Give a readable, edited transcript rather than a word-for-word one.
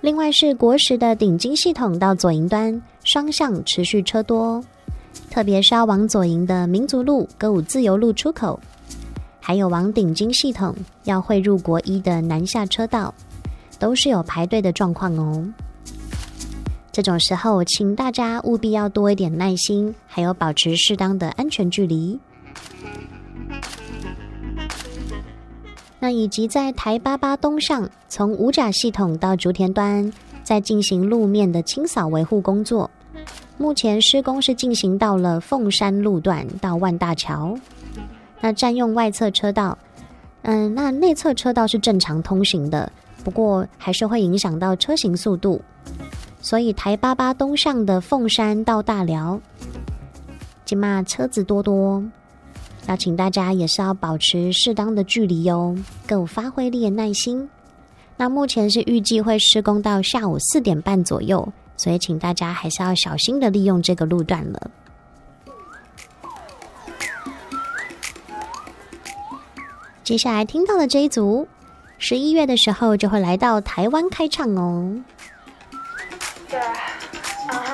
另外是国时的顶金系统到左营端双向持续车多，特别是要往左营的民族路、歌舞自由路出口，还有往顶金系统要汇入国一的南下车道，都是有排队的状况哦。这种时候请大家务必要多一点耐心，还有保持适当的安全距离。那以及在台88东上从五甲系统到竹田端在进行路面的清扫维护工作，目前施工是进行到了凤山路段到万大桥，那占用外侧车道，那内侧车道是正常通行的，不过还是会影响到车行速度，所以台88东上的凤山到大寮今嘛车子多多，要请大家也是要保持适当的距离哦，够发挥力的耐心。那目前是预计会施工到下午4点半左右，所以请大家还是要小心的利用这个路段了。接下来听到的这一组11月的时候就会来到台湾开唱哦。 对，